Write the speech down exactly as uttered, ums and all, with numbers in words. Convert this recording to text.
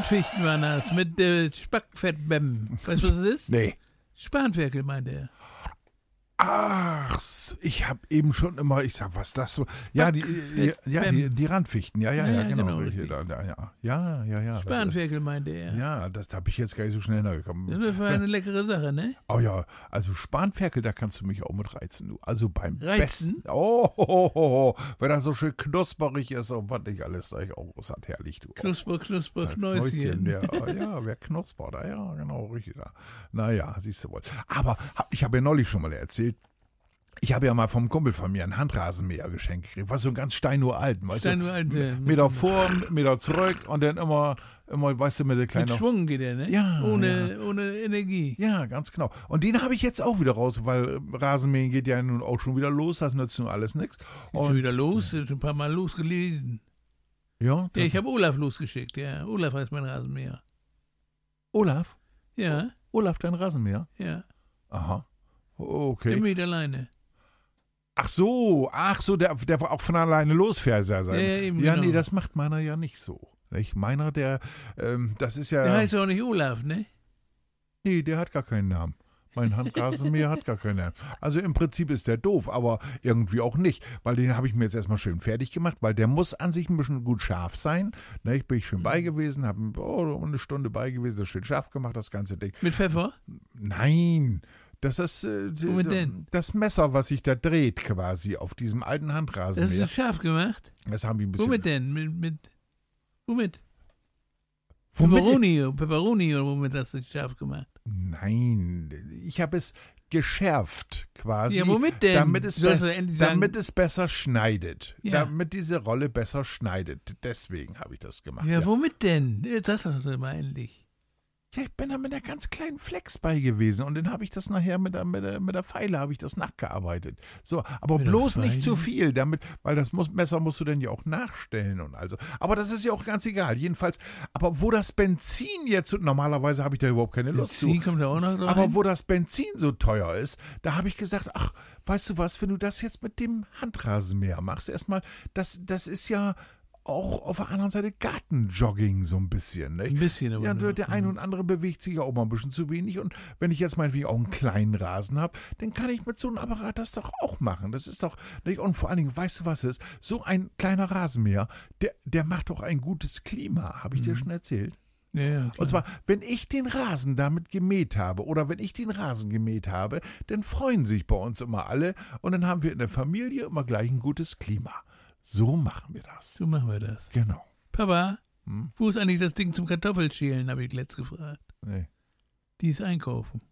Randfichten waren das mit äh, Spackfettbämmen. Weißt du, was das ist? Nee. Spanferkel, meinte er. Ach, so, ich habe eben schon immer, ich sag, was das so? Ja, die, die, ja, die, die Randfichten, ja, ja, Ja, ja, ja, genau. genau, Welche richtig. da, da, ja, ja, ja, ja. das Spanferkel, meinte ist- er. Ja, das da habe ich jetzt gar nicht so schnell nachgekommen. Das war eine leckere Sache, ne? Oh ja, also Spanferkel, da kannst du mich auch mit reizen, du. Also beim Reizen? besten. Oh, ho, ho, ho, wenn das so schön knusperig ist und was nicht alles, sag ich auch, ist das herrlich, du. Knusper, knusper, Ja, Knäuschen. ja, ja, wer knuspert, ja, ja, genau, richtig. Da. Naja, siehst du wohl. Aber hab- ich habe ja neulich schon mal erzählt, ich habe ja mal vom Kumpel von mir ein Handrasenmäher geschenkt gekriegt, was so ein ganz steinualten, weißt Steinualte. du? Meter vor, Meter zurück und dann immer, immer, weißt du, mit der Mit kleinen... Schwung geht er, ne? Ja, Ohne, ohne Energie. Ja, ganz genau. Und den habe ich jetzt auch wieder raus, weil äh, Rasenmähen geht ja nun auch schon wieder los, das nützt nun alles nichts. Ist schon wieder los, ist schon ein paar Mal losgelesen. Ja, Ja, das- ich habe Olaf losgeschickt, ja. Olaf heißt mein Rasenmäher. Olaf? Ja, Olaf, dein Rasenmäher? ja. Aha. Der Okay. mäht alleine. Ach so, ach so, der, der auch von alleine losfährt, ja, sein. Ja, ja, eben ja genau. nee, das macht meiner ja nicht so. Nicht? Meiner, der, ähm, das ist ja. Der heißt auch nicht Olaf, ne? Nee, der hat gar keinen Namen. Mein Handrasenmäher hat gar keinen Namen. Also im Prinzip ist der doof, aber irgendwie auch nicht, weil den habe ich mir jetzt erstmal schön fertig gemacht, weil der muss an sich ein bisschen gut scharf sein. Ne, ich bin ich schön bei gewesen, habe oh, eine Stunde bei gewesen, das schön scharf gemacht, das ganze Ding. Mit Pfeffer? Nein, das ist äh, d- Womit d- denn? das Messer, was sich da dreht quasi auf diesem alten Das Handrasenmäher. ist scharf gemacht. Das haben wir ein bisschen. Womit denn? Mit, mit, womit? Womit? Pepperoni, Pepperoni oder womit hast du das scharf gemacht? Nein, ich habe es geschärft quasi. Ja, womit denn? Damit es, Du sollst be doch endlich sagen- damit es besser schneidet. Ja. Damit diese Rolle besser schneidet. Deswegen habe ich das gemacht. Ja, Ja, womit denn? Jetzt sagst du das mal endlich. Ja, ich bin da mit einer ganz kleinen Flex bei gewesen und dann habe ich das nachher mit der, mit der, mit der Pfeile habe ich das nachgearbeitet. So, aber Mit der bloß nicht Pfeile? zu viel, damit, weil das muss, Messer musst du dann ja auch nachstellen und also. Aber das ist ja auch ganz egal. Jedenfalls, aber wo das Benzin jetzt, normalerweise habe ich da überhaupt keine Lust zu. Benzin kommt da auch noch rein. Aber wo das Benzin so teuer ist, da habe ich gesagt, ach, weißt du was, wenn du das jetzt mit dem Handrasenmäher machst, erstmal, das, das ist ja auch auf der anderen Seite Gartenjogging so ein bisschen. Nicht? Ein bisschen, aber Ja, nur. der eine und andere bewegt sich ja auch mal ein bisschen zu wenig. Und wenn ich jetzt meinetwegen auch einen kleinen Rasen habe, dann kann ich mit so einem Apparat das doch auch machen. Das ist doch, nicht? Und vor allen Dingen, weißt du was ist? So ein kleiner Rasenmäher, der, der macht doch ein gutes Klima. Habe ich dir schon erzählt? Ja, ja, klar. Und zwar, wenn ich den Rasen damit gemäht habe oder wenn ich den Rasen gemäht habe, dann freuen sich bei uns immer alle und dann haben wir in der Familie immer gleich ein gutes Klima. So machen wir das. So machen wir das. Genau. Papa, Hm? wo ist eigentlich das Ding zum Kartoffelschälen, habe ich letzt gefragt. Nee. Die ist einkaufen.